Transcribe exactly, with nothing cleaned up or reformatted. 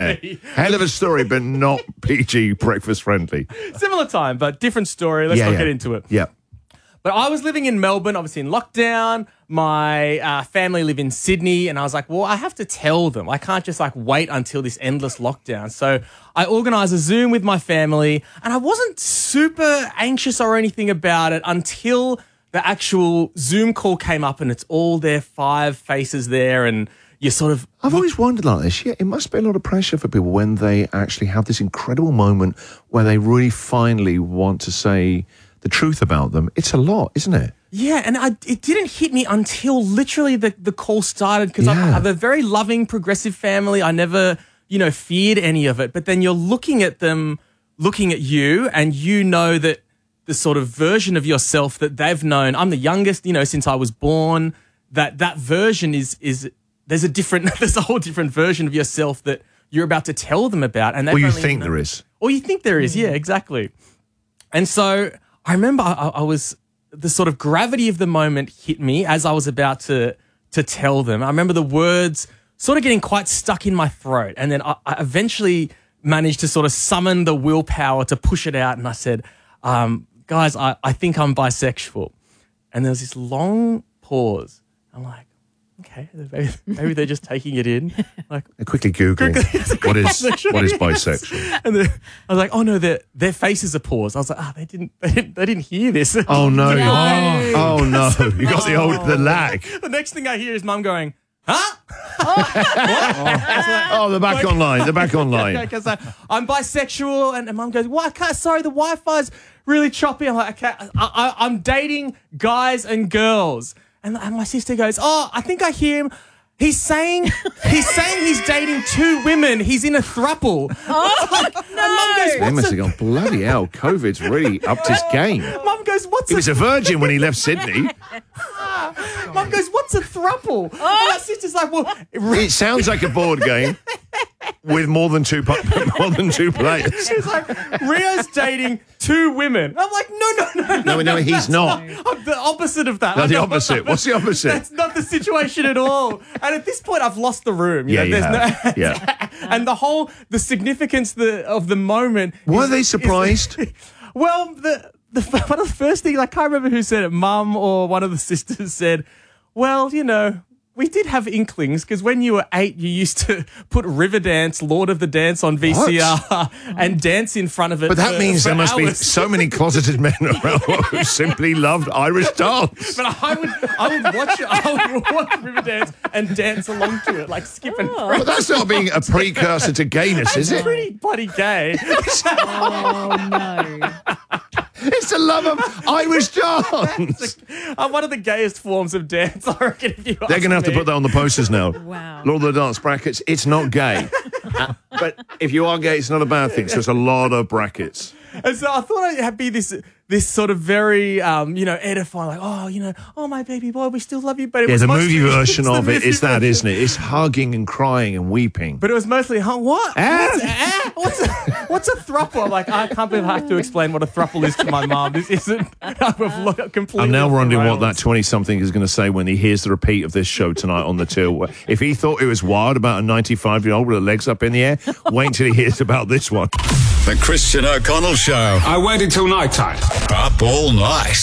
it? Hell of a story, but not P G breakfast friendly. Similar time, but different story. Let's yeah, not yeah. get into it. Yeah. But I was living in Melbourne, obviously in lockdown. My uh, family live in Sydney, and I was like, well, I have to tell them. I can't just like wait until this endless lockdown. So I organised a Zoom with my family, and I wasn't super anxious or anything about it until the actual Zoom call came up, and it's all their five faces there, and you sort of... I've always wondered like this. Yeah, it must be a lot of pressure for people when they actually have this incredible moment where they really finally want to say the truth about them. It's a lot, isn't it? Yeah, and I, it didn't hit me until literally the, the call started, because Yeah. I, I have a very loving, progressive family. I never, you know, feared any of it. But then you're looking at them, looking at you, and you know that the sort of version of yourself that they've known. I'm the youngest, you know, since I was born. That that version is is there's a different, there's a whole different version of yourself that you're about to tell them about. And Or you think there is. Or you think there is, yeah, exactly. And so I remember I, I was, the sort of gravity of the moment hit me as I was about to to tell them. I remember the words sort of getting quite stuck in my throat. And then I, I eventually managed to sort of summon the willpower to push it out. And I said, um, guys, I, I think I'm bisexual. And there was this long pause. I'm like, okay, maybe, maybe they're just taking it in. Like, I quickly Google what is what is bisexual. And then I was like, oh no, their their faces are paused. I was like, ah, oh, they didn't, they didn't, they didn't hear this. Oh no! No. Oh no! You got the old the lag. The next thing I hear is Mum going, huh? Oh, they're back online. They're back online. Because I'm bisexual, and, and Mum goes, "What? I can't, sorry, the Wi-Fi's really choppy." I'm like, "Okay, I, I, I'm dating guys and girls." And, and my sister goes, "Oh, I think I hear him. He's saying he's saying he's dating two women. He's in a thruple." Oh, like, no. And Mum goes, They "What's must a-" have gone, bloody hell, COVID's really upped his game. Mum goes, "What's He a was a virgin when he left Sydney. Mum goes, "What's a thruple?" And my sister's like, "Well, It sounds like a board game with more than two pu- more than two players. It's like, Rio's dating two women." I'm like, no, no, no, no. No, no, he's that's not. I'm the opposite of that. No, I'm the not- opposite. What's the opposite? That's not the situation at all. And at this point, I've lost the room. You Yeah, know, you there's have. no, Yeah. And the whole, the significance the, of the moment. Were is- they is- surprised? well, the, the one of the first things, I can't remember who said it, Mum or one of the sisters said, well, you know, we did have inklings, because when you were eight, you used to put Riverdance, Lord of the Dance on V C R and dance in front of it. But that for- means for there must be hours. so many closeted men around who simply loved Irish dance. But I would, I would watch, I would watch Riverdance and dance along to it, like skipping. But that's not being a precursor to gayness, is It's it? pretty bloody gay. Oh, no. It's the love of Irish dance. I'm one of the gayest forms of dance, I reckon. If you They're going to have to put that on the posters now. Wow. Lord of the Dance brackets, it's not gay. Uh, but if you are gay, it's not a bad thing. So it's a lot of brackets. And so I thought I'd be this this sort of very, um, you know, edifying, like, oh, you know, oh, my baby boy, we still love you. But it Yeah, was the mostly, movie version it's the of it movie is that, version. isn't it? It's hugging and crying and weeping. But it was mostly, huh, what? Ah. What's, ah, what's, a, what's a thruple? I'm like, I can't believe I have to explain what a thruple is to my mom. This isn't, I've lo- completely. I'm now off the wondering what rails. that twenty-something is going to say when he hears the repeat of this show tonight on the till. If he thought it was wild about a ninety-five-year-old with her legs up in the air, wait until he hears about this one. The Christian O'Connell Show. I waited till night time. Up all night.